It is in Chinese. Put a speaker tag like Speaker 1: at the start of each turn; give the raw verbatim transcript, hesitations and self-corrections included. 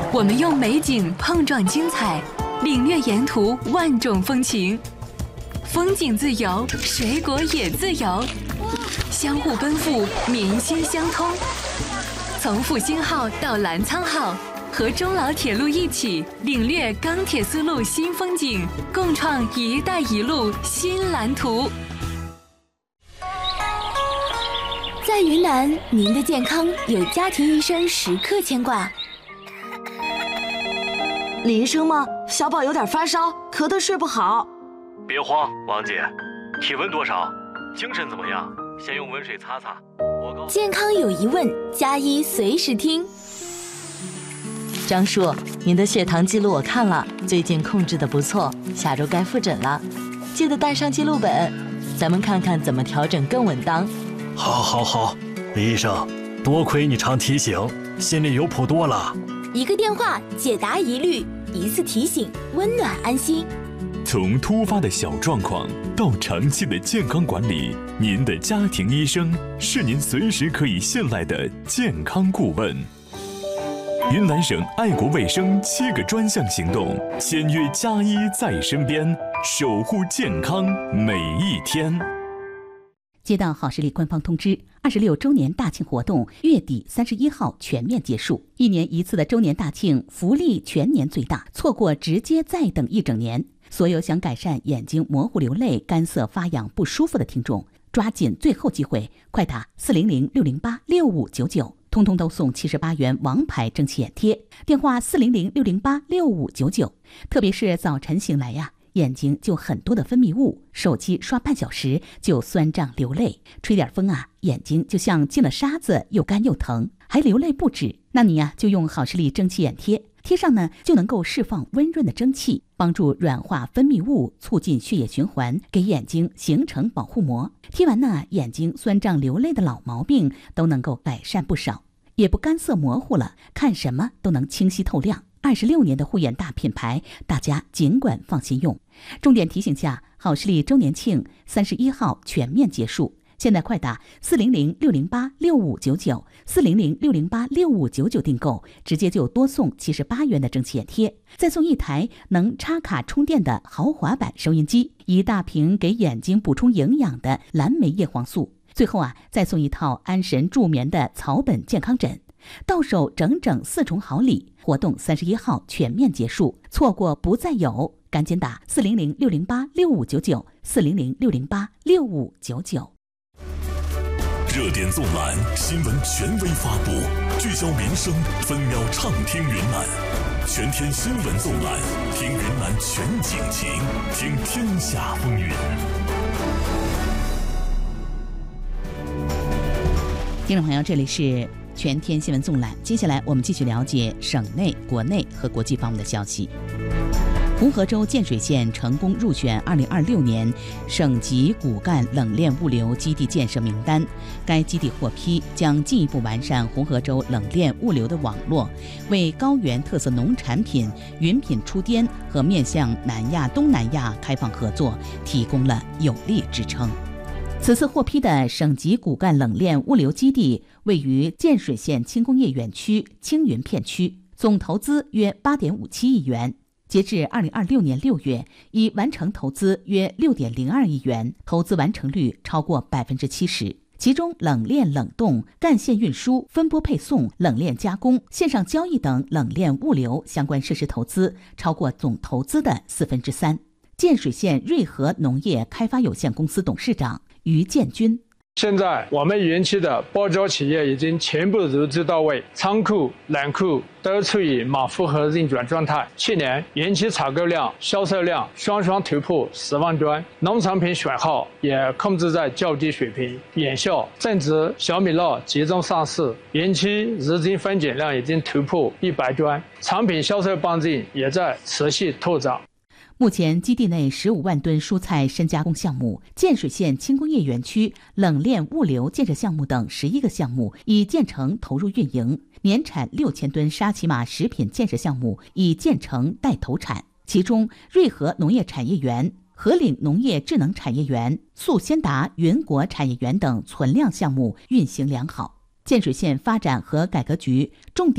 Speaker 1: 我们用美景碰撞精彩，领略沿途万种风情。风景自由，水果也自由，相互奔赴，民心相通。从复兴号到澜沧号，和中老铁路一起领略钢铁丝路新风景，共创“一带一路”新蓝图。
Speaker 2: 在云南，您的健康有家庭医生时刻牵挂。
Speaker 3: 李医生吗？小宝有点发烧，咳得睡不好。
Speaker 4: 别慌，王姐，体温多少？精神怎么样？先用温水擦擦。我告
Speaker 2: 健康有疑问，加医随时听。
Speaker 3: 张叔，您的血糖记录我看了，最近控制的不错，下周该复诊了，记得带上记录本，咱们看看怎么调整更稳当。
Speaker 4: 好，好，好，李医生，多亏你常提醒，心里有谱多了。
Speaker 2: 一个电话解答疑虑，一次提醒温暖安心。
Speaker 5: 从突发的小状况到长期的健康管理，您的家庭医生是您随时可以信赖的健康顾问。云南省爱国卫生七个专项行动，签约加医在身边，守护健康每一天。
Speaker 6: 接到好视力官方通知，二十六周年大庆活动月底三十一号全面结束。一年一次的周年大庆，福利全年最大，错过直接再等一整年。所有想改善眼睛模糊流泪、干涩发痒不舒服的听众，抓紧最后机会，快打四零零六零八六五九九，通通都送七十八元王牌蒸汽眼贴。电话四零零六零八六五九九。特别是早晨醒来呀，眼睛就很多的分泌物，手机刷半小时就酸胀流泪，吹点风啊，眼睛就像进了沙子，又干又疼，还流泪不止。那你呀，就用好视力蒸汽眼贴，贴上呢就能够释放温润的蒸汽，帮助软化分泌物，促进血液循环，给眼睛形成保护膜。贴完呢，眼睛酸胀流泪的老毛病都能够改善不少，也不干涩模糊了，看什么都能清晰透亮。二十六年的护眼大品牌，大家尽管放心用。重点提醒下，好视力周年庆三十一号全面结束，现在快打四零零六零八六五九九，四零零六零八六五九九订购，直接就多送七十八元的蒸汽眼贴，再送一台能插卡充电的豪华版收音机，一大瓶给眼睛补充营养的蓝莓叶黄素，最后啊，再送一套安神助眠的草本健康枕。到手整整四重好礼，活动三十一号全面结束，错过不再有，赶紧打四零零六零八六五九九，四零零六零八六五九九。
Speaker 5: 热点纵览，新闻权威发布，聚焦民生，分秒畅听云南。全天新闻纵览，听云南全景情，听天下风云。
Speaker 6: 听众朋友，这里是全天新闻纵览，接下来我们继续了解省内、国内和国际方面的消息。红河州建水县成功入选二零二六年省级骨干冷链物流基地建设名单，该基地获批将进一步完善红河州冷链物流的网络，为高原特色农产品云品出滇和面向南亚、东南亚开放合作提供了有力支撑。此次获批的省级骨干冷链物流基地位于建水县轻工业园区青云片区，总投资约八点五七亿元。截至二零二六年六月，已完成投资约六点零二亿元，投资完成率超过百分之七十。其中，冷链冷冻、干线运输、分拨配送、冷链加工、线上交易等冷链物流相关设施投资超过总投资的四分之三。建水县瑞和农业开发有限公司董事长于建军。
Speaker 7: 现在我们园区的包装企业已经全部入资到位，仓库、冷库都处于满负荷运转状态。去年园区采购量、销售量双双突破十万吨，农产品选号也控制在较低水平。眼下正值小米辣集中上市，园区日均分拣量已经突破一百吨，产品销售半径也在持续拓展。
Speaker 6: 目前，基地内十五万吨蔬菜深加工项目、建水县轻工业园区冷链物流建设项目等十一个项目已建成投入运营，年产六千吨沙琪玛食品建设项目已建成待投产。其中，瑞和农业产业园、河岭农业智能产业园、速先达云果产业园等存量项目运行良好。建水县发展和改革局重点